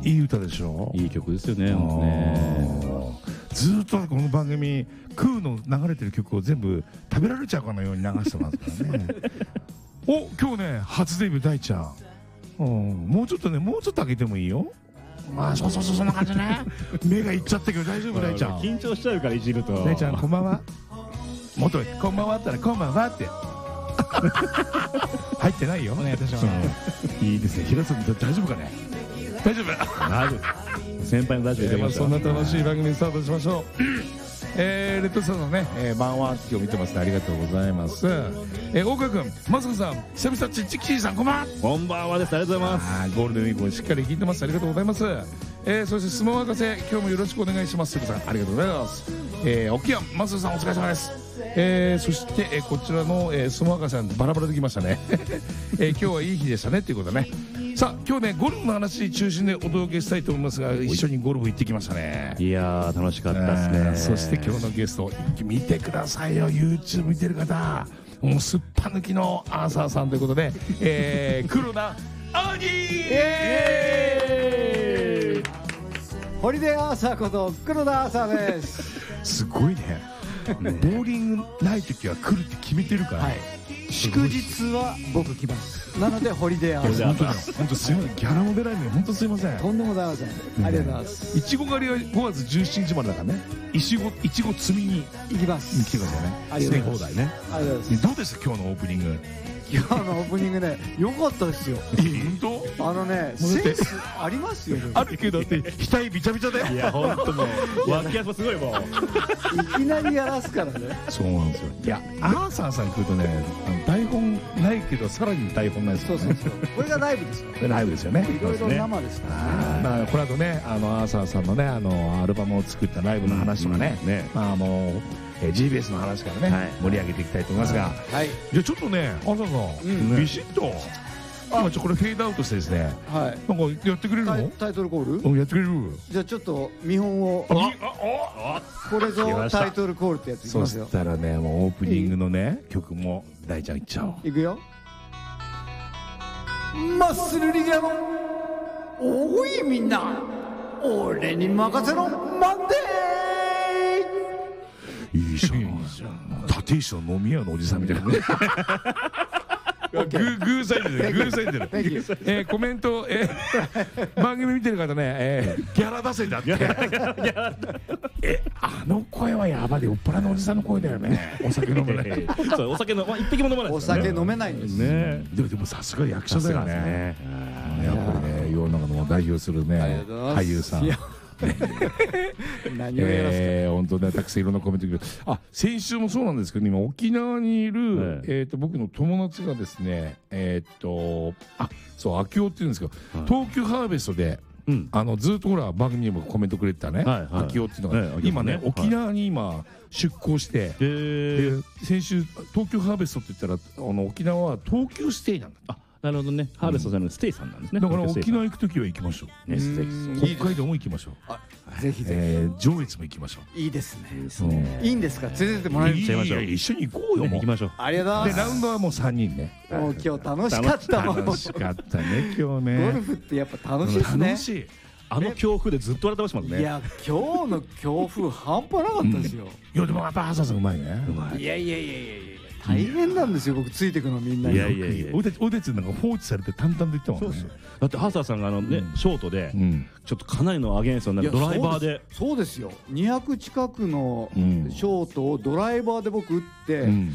いい歌でしょ。 いい曲ですよね。本当ね。 ずっとこの番組空の流れてる曲を全部食べられちゃうかのように流してますからね。お、今日ね初デビュー大ちゃん。もうちょっと開けてもいいよ。まあそうそんな感じね。目がいっちゃったけど大丈夫大ちゃん。 緊張しちゃうからいじると。 大ちゃんこんばんは。もっとこんばんはあったらこんばんはって。入ってないよ。私はいいですね。平崎大丈夫かね。大丈夫。 大丈夫。先輩の大丈夫で。 そんな楽しい番組スタートしましょう。レッドスターのね、晩は今日見てますね。ありがとうございます。大川君、マスクさん、久々ちっちきーさん、こんばんは。 こんばんはです。ありがとうございます。 ゴールデンウィークをしっかり聞いてます。ありがとうございます。そして相撲博士、今日もよろしくお願いします。さん、ありがとうございます。沖山、マスクさん、お疲れ様です。そして、こちらの、相撲博士さん、バラバラできましたね。今日はいい日でしたねっていうことね。さあ今日ねゴルフの話中心でお届けしたいと思いますが、一緒にゴルフ行ってきましたね。 いやー楽しかったですそね。 して今日のゲスト見てくださいよ。 YouTube 見てる方、もうすっぱ抜きのアーサーさんということで、黒田アニーホリデーアーサーこと黒田アーサーです。 すごいね。ボーリングない時は来るって決めてるから、はい、 祝日は僕来ます。なのでホリデーアーサー。 本当すみません。ギャラも出ないのに本当すみません。 とんでもございません。ありがとうございます。 いちご狩りは5月17日までだからね。いちご積みに行きます。 来てくださいね。 ありがとうございます。 ね。 ありがとうございます。 どうでした今日のオープニング。 今日のオープニングね、良かったですよ。 本当？ センスありますよね。 あるけどって額びちゃびちゃで。 いや本当もう脇汗すごいもう。 いきなりやらすからね。 そうなんですよ。いやアーサーさん来るとね、台本ないけどさらに台本ないですよね。 そう。これがライブですよ。 ライブですよね。 いろいろ生ですからね。 まあこの後ねアーサーさんのねアルバムを作ったライブの話とかね、まあGBS の話からね盛り上げていきたいと思いますが、じゃあちょっとねアーサーさんビシッと今これフェードアウトしてですね、なんかやってくれるの？ タイトルコール？ やってくれる？ じゃあちょっと見本を。これぞタイトルコールってやついきますよ。 そしたらねもうオープニングのね曲も大ちゃんいっちゃおう。 いくよ。マッスルリギャのおいみんな俺に任せろマンデー。いいじゃん。立石の飲み屋のおじさんみたいなね。グーサインでる。コメント、番組見てる方ね、ギャラ出せんだって。あの声はやばいで、酔っ払いのおじさんの声だよね。お酒飲めない。 お酒の一滴も飲まない。 お酒飲めないんですね。 でもさすが役者だよね。やっぱりね世の中の代表するね俳優さん。 何をやらせて本当ねたくさんいろんなコメントが先週もそうなんですけど今沖縄にいる僕の友達がですねそう秋夫っていうんですけど東急ハーベストでずっとほら番組にもコメントくれてたね秋夫っていうのが今ね沖縄に今出向して先週東急ハーベストって言ったら沖縄は東急ステイなんだ。 なるほどね。ハーベストさんのステイさんなんですね。 だから沖縄行くときは行きましょう。北海道も行きましょう。ぜひぜひ。上越も行きましょう。いいですね。いいんですか。連れてってもらえる。 一緒に行こうよ。 行きましょう。 ありがとうございます。 でラウンドはもう3人ね。 もう今日楽しかったもん。 楽しかったね今日ね。 ゴルフってやっぱ楽しいですね。 楽しい。 あの強風でずっと笑ってましたもんね。 いや今日の強風半端なかったですよ。 いやでもやっぱ朝さんうまいね。 いや大変なんですよ僕ついてくのみんなに。 いやおでつなんか放置されて淡々と言ったもんね。 だってハーサーさんがショートでちょっとかなりのアゲンストになるドライバーで。 そうですよ。200近くのショートをドライバーで僕打って